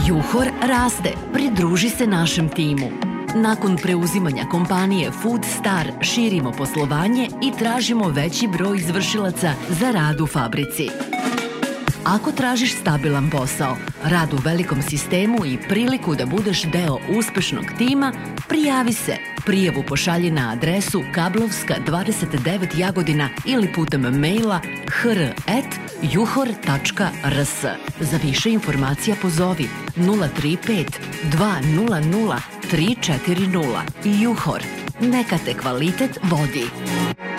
Juhor raste, pridruži se našem timu. Nakon preuzimanja kompanije Food Star širimo poslovanje i tražimo veći broj izvršilaca za rad u fabrici. Ako tražiš stabilan posao, rad u velikom sistemu i priliku da budeš deo uspešnog tima, prijavi se. Prijavu pošalji na adresu Kablovska 29 Jagodina ili putem maila hr@juhor.rs. Za više informacija pozovi 035 200 340. Juhor. Neka te kvalitet vodi.